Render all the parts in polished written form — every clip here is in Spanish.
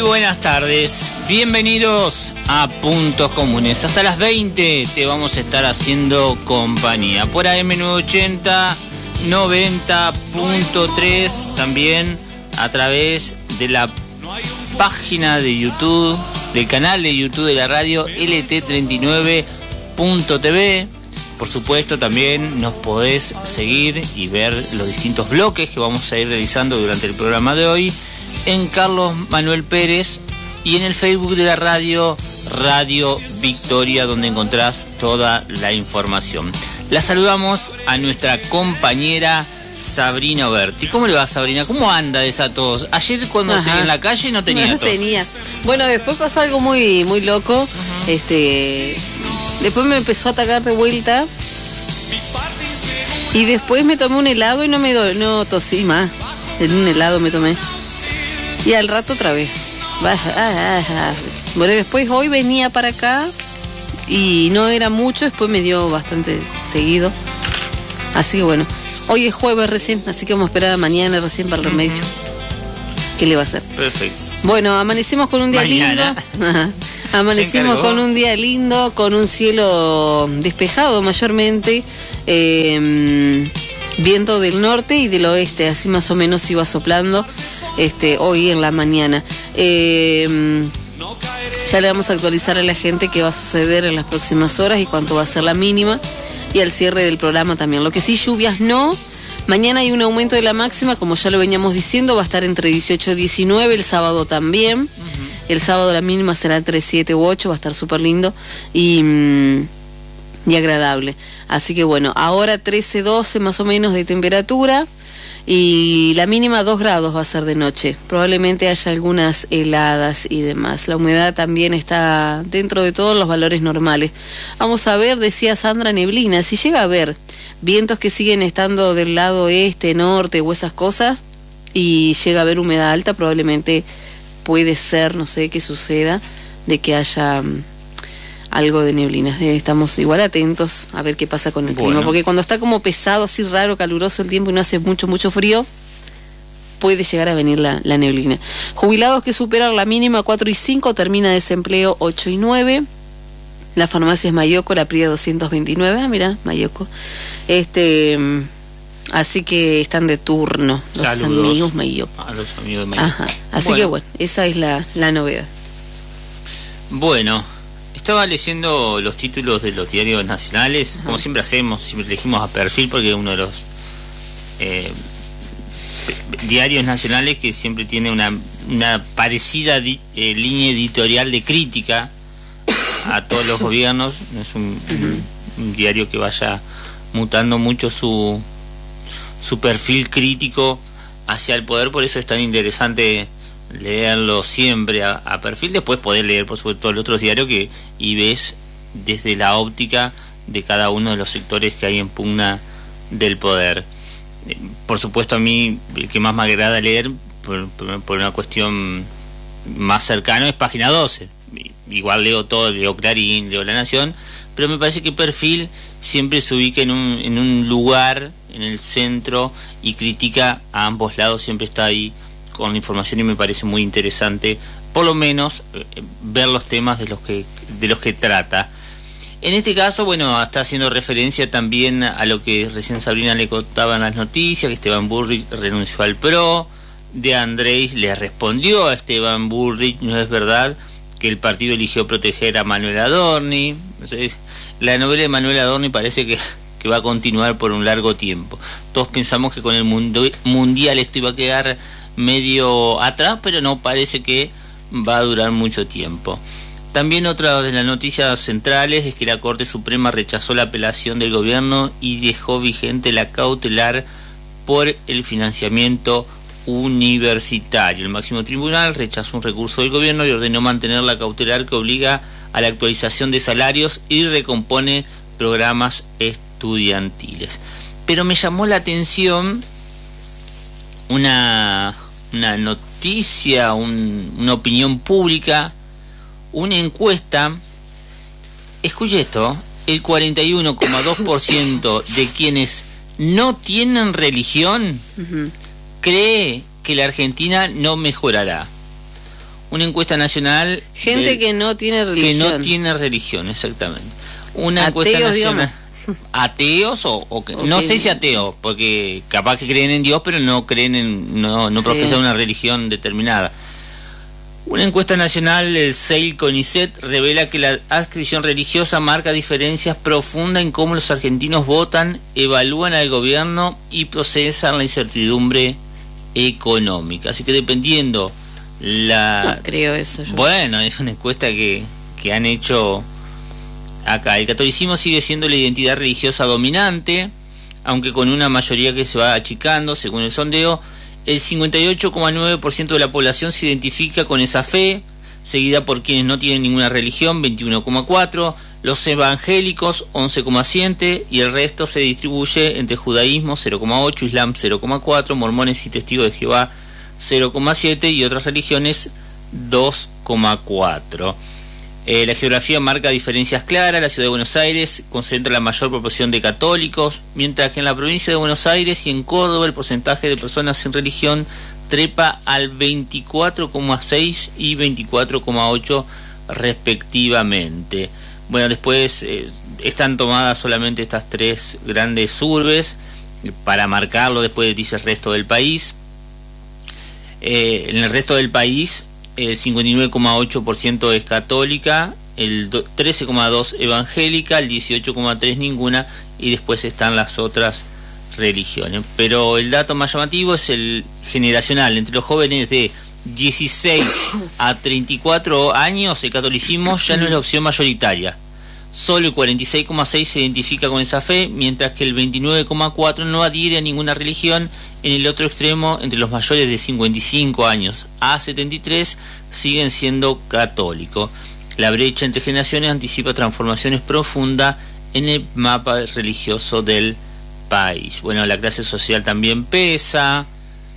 buenas tardes, bienvenidos a Puntos Comunes. Hasta las 20 te vamos a estar haciendo compañía por AM980, 90.3, también a través de la página de YouTube, del canal de YouTube de la radio LT39.tv. Por supuesto, también nos podés seguir y ver los distintos bloques que vamos a ir realizando durante el programa de hoy en Carlos Manuel Pérez y en el Facebook de la radio, Radio Victoria, donde encontrás toda la información. La saludamos a nuestra compañera Sabrina Oberti. ¿Cómo le va, Sabrina? ¿Cómo anda esa tos? Ayer cuando salí en la calle no tenía tos. No tenía. Bueno, después pasó algo muy loco. Después me empezó a atacar de vuelta. Y después me tomé un helado y no tosí más. En un helado me tomé. Y al rato otra vez. Bueno, después hoy venía para acá y no era mucho, después me dio bastante seguido. Así que bueno, hoy es jueves recién, así que vamos a esperar a mañana recién para el remedio. ¿Qué le va a hacer? Perfecto. Bueno, amanecimos con un día mañana. Lindo. Amanecimos con un día lindo, con un cielo despejado mayormente. Viento del norte y del oeste, así más o menos iba soplando hoy en la mañana. Ya le vamos a actualizar a la gente qué va a suceder en las próximas horas y cuánto va a ser la mínima, y al cierre del programa también. Lo que sí, lluvias no. Mañana hay un aumento de la máxima, como ya lo veníamos diciendo, va a estar entre 18 y 19, el sábado también. El sábado la mínima será entre 7 u 8, va a estar súper lindo y agradable. Así que bueno, ahora 13, 12 más o menos de temperatura y la mínima 2 grados va a ser de noche. Probablemente haya algunas heladas y demás. La humedad también está dentro de todos los valores normales. Vamos a ver, decía Sandra, neblina. Si llega a haber vientos que siguen estando del lado este, norte o esas cosas, y llega a haber humedad alta, probablemente puede ser, no sé qué suceda, de que haya algo de neblina. Estamos igual atentos a ver qué pasa con el clima, porque cuando está como pesado, así raro, caluroso el tiempo y no hace mucho frío, puede llegar a venir la neblina. Jubilados que superan la mínima 4 y 5, termina desempleo 8 y 9. La farmacia es Mayoco, la Prida 229, mira, Mayoco. Así que están de turno los amigos Mayoco. A los amigos de Mayoco. Ajá. Así que bueno, esa es la novedad. Bueno, estaba leyendo los títulos de los diarios nacionales, como siempre hacemos, siempre elegimos a Perfil porque es uno de los diarios nacionales que siempre tiene una parecida línea editorial de crítica a todos los gobiernos. No es un diario que vaya mutando mucho su perfil crítico hacia el poder, por eso es tan interesante leerlo siempre a Perfil. Después poder leer, por supuesto, todos los otros diarios y ves desde la óptica de cada uno de los sectores que hay en pugna del poder. Por supuesto, a mí el que más me agrada leer por una cuestión más cercana es Página 12. Igual leo todo, leo Clarín, leo La Nación, pero me parece que Perfil siempre se ubica en un lugar, en el centro, y critica a ambos lados, siempre está ahí con la información, y me parece muy interesante, por lo menos, ver los temas de los que trata. En este caso, bueno, está haciendo referencia también a lo que recién Sabrina le contaba en las noticias, que Esteban Bullrich renunció al PRO. De Andrés le respondió a Esteban Bullrich: no es verdad que el partido eligió proteger a Manuel Adorni. La novela de Manuel Adorni parece que va a continuar por un largo tiempo. Todos pensamos que con el mundial esto iba a quedar medio atrás, pero no, parece que va a durar mucho tiempo. También otra de las noticias centrales es que la Corte Suprema rechazó la apelación del gobierno y dejó vigente la cautelar por el financiamiento universitario. El máximo tribunal rechazó un recurso del gobierno y ordenó mantener la cautelar que obliga a la actualización de salarios y recompone programas estudiantiles. Pero me llamó la atención una noticia, una opinión pública, una encuesta. Escuche esto: el 41,2% de quienes no tienen religión cree que la Argentina no mejorará. una encuesta nacional... Gente que no tiene religión. Que no tiene religión, exactamente. Una Ateos, encuesta nacional... digamos. ¿Ateos o que, no sé si ateos, porque capaz que creen en Dios, pero no creen en... no Sí. profesan una religión determinada. Una encuesta nacional del CEIL-CONICET revela que la adscripción religiosa marca diferencias profundas en cómo los argentinos votan, evalúan al gobierno y procesan la incertidumbre económica. Así que dependiendo la... No creo eso yo. Bueno, es una encuesta que han hecho acá. El catolicismo sigue siendo la identidad religiosa dominante, aunque con una mayoría que se va achicando, según el sondeo. El 58,9% de la población se identifica con esa fe, seguida por quienes no tienen ninguna religión, 21,4%, los evangélicos, 11,7%, y el resto se distribuye entre judaísmo, 0,8%, islam, 0,4%, mormones y testigos de Jehová, 0,7%, y otras religiones, 2,4%. La geografía marca diferencias claras. La ciudad de Buenos Aires concentra la mayor proporción de católicos, mientras que en la provincia de Buenos Aires y en Córdoba el porcentaje de personas sin religión trepa al 24,6 y 24,8 respectivamente. Bueno, después están tomadas solamente estas tres grandes urbes para marcarlo. Después dice el resto del país. En el resto del país el 59,8% es católica, el 13,2% evangélica, el 18,3% ninguna, y después están las otras religiones. Pero el dato más llamativo es el generacional. Entre los jóvenes de 16 a 34 años, el catolicismo ya no es la opción mayoritaria. Solo el 46,6% se identifica con esa fe, mientras que el 29,4% no adhiere a ninguna religión. En el otro extremo, entre los mayores de 55 años a 73, siguen siendo católicos. La brecha entre generaciones anticipa transformaciones profundas en el mapa religioso del país. Bueno, la clase social también pesa.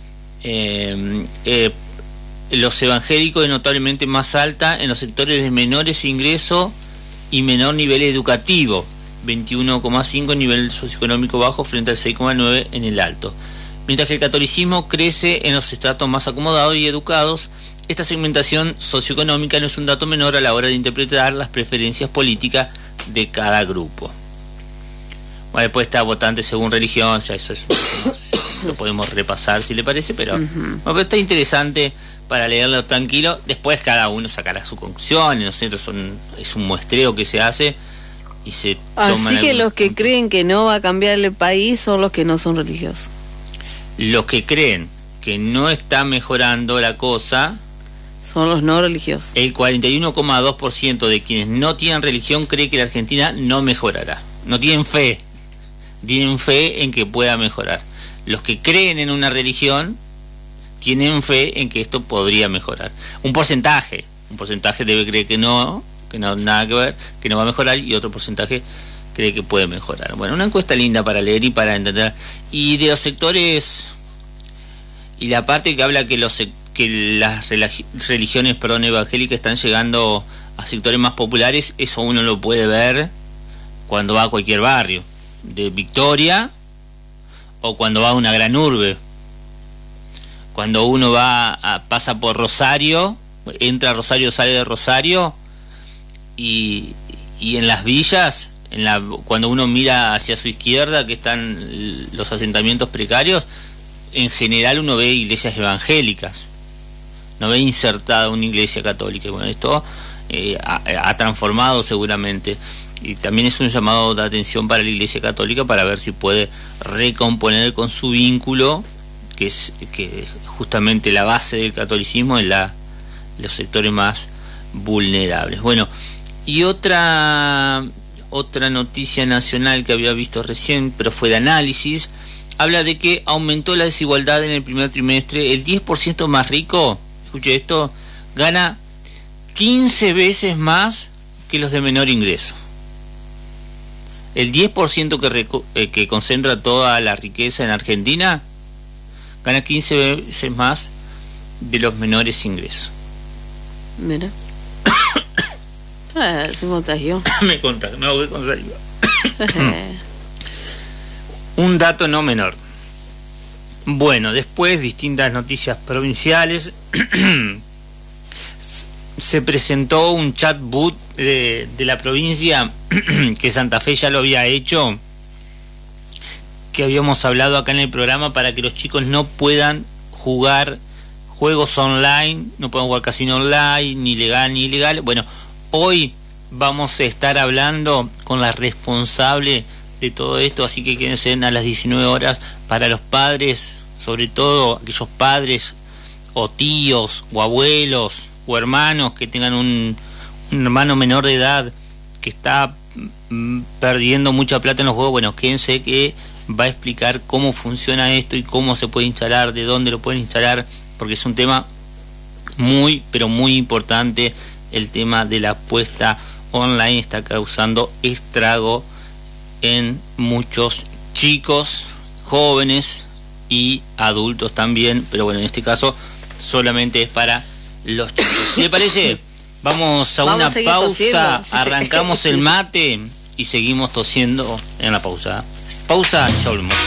Los evangélicos es notablemente más alta en los sectores de menores ingresos y menor nivel educativo, 21,5% nivel socioeconómico bajo frente al 6,9% en el alto. Mientras que el catolicismo crece en los estratos más acomodados y educados, esta segmentación socioeconómica no es un dato menor a la hora de interpretar las preferencias políticas de cada grupo. Bueno, después está votante según religión, ya eso es, lo podemos repasar si le parece, pero, bueno, pero está interesante para leerlo tranquilo. Después cada uno sacará su conclusión, ¿no es cierto? Es un muestreo que se hace y se toman. Así que los que creen que no va a cambiar el país son los que no son religiosos. Los que creen que no está mejorando la cosa son los no religiosos. El 41,2% de quienes no tienen religión cree que la Argentina no mejorará. No tienen fe. Tienen fe en que pueda mejorar. Los que creen en una religión tienen fe en que esto podría mejorar. Un porcentaje debe creer que no nada que ver, que no va a mejorar, y otro porcentaje cree que puede mejorar. Bueno, una encuesta linda para leer y para entender. Y de los sectores, y la parte que habla que las religiones evangélicas están llegando a sectores más populares, eso uno lo puede ver cuando va a cualquier barrio de Victoria o cuando va a una gran urbe. Cuando uno pasa por Rosario, entra a Rosario, sale de Rosario, y en las villas, cuando uno mira hacia su izquierda, que están los asentamientos precarios, en general uno ve iglesias evangélicas, no ve insertada una iglesia católica. Y bueno, esto ha transformado seguramente, y también es un llamado de atención para la iglesia católica para ver si puede recomponer con su vínculo, que justamente la base del catolicismo en los sectores más vulnerables. Bueno, y otra noticia nacional que había visto recién, pero fue de análisis, habla de que aumentó la desigualdad en el primer trimestre. El 10% más rico, escuche esto, gana 15 veces más que los de menor ingreso. El 10% que concentra toda la riqueza en Argentina gana 15 veces más de los menores ingresos. Mira. Se contagió. Me voy con saliva. Un dato no menor. Bueno, después distintas noticias provinciales. se presentó un chatbot de la provincia, que Santa Fe ya lo había hecho, que habíamos hablado acá en el programa, para que los chicos no puedan jugar juegos online, no puedan jugar casino online, ni legal ni ilegal. Bueno, hoy vamos a estar hablando con la responsable de todo esto, así que quédense a las 19 horas para los padres, sobre todo aquellos padres o tíos o abuelos o hermanos que tengan un hermano menor de edad que está perdiendo mucha plata en los juegos. Bueno, quédense que va a explicar cómo funciona esto y cómo se puede instalar, de dónde lo pueden instalar, porque es un tema muy, pero muy importante. El tema de la apuesta online está causando estrago en muchos chicos, jóvenes y adultos también, pero bueno, en este caso solamente es para los chicos. ¿Sí le parece? Vamos a una pausa, tosiendo. Arrancamos el mate y seguimos tosiendo en la pausa. Pausa, ya volvemos.